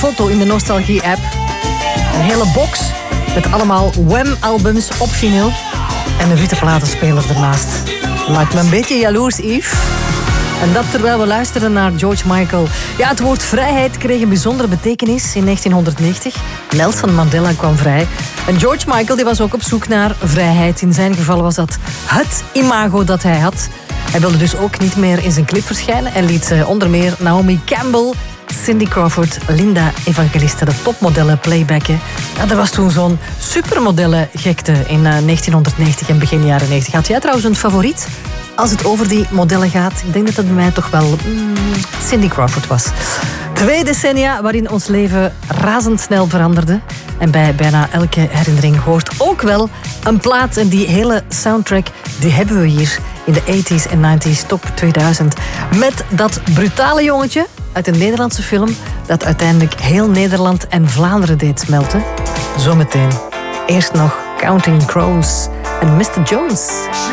foto in de Nostalgie-app. Een hele box met allemaal Wham-albums op vinyl. En een witte platenspeler ernaast. Maakt me een beetje jaloers, Yves. En dat terwijl we luisteren naar George Michael. Ja, het woord vrijheid kreeg een bijzondere betekenis in 1990. Nelson Mandela kwam vrij. En George Michael die was ook op zoek naar vrijheid. In zijn geval was dat het imago dat hij had. Hij wilde dus ook niet meer in zijn clip verschijnen. En liet onder meer Naomi Campbell, Cindy Crawford, Linda Evangelista, de topmodellen playbacken. Ja, er was toen zo'n supermodellengekte in 1990 en begin jaren 90. Had jij trouwens een favoriet als het over die modellen gaat? Ik denk dat dat bij mij toch wel Cindy Crawford was. 2 decennia waarin ons leven razendsnel veranderde. En bij bijna elke herinnering hoort ook wel een plaat. En die hele soundtrack die hebben we hier in de 80s en 90s top 2000. Met dat brutale jongetje uit een Nederlandse film dat uiteindelijk heel Nederland en Vlaanderen deed smelten. Zometeen. Eerst nog Counting Crows en Mr. Jones.